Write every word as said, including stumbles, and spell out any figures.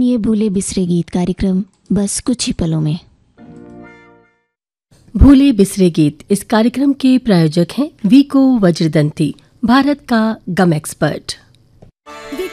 ये भूले बिसरे गीत कार्यक्रम बस कुछ ही पलों में। भूले बिसरे गीत इस कार्यक्रम के प्रायोजक हैं वीको वज्रदंती, भारत का गम एक्सपर्ट।